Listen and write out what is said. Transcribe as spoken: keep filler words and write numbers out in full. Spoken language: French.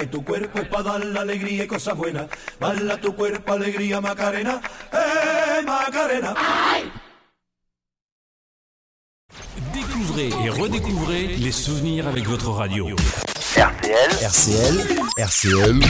que tu cuerpo es para dar la alegría y cosas buenas. Bala tu cuerpo, alegría, Macarena, eh, Macarena. Ay. Découvrez et redécouvrez les souvenirs avec votre radio. R C L, R C L, R C L,